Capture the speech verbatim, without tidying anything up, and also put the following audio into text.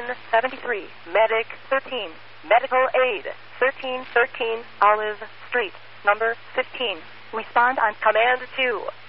Engine seventy-three, Medic thirteen, Medical Aid thirteen thirteen, Olive Street, number fifteen. Respond on Command two.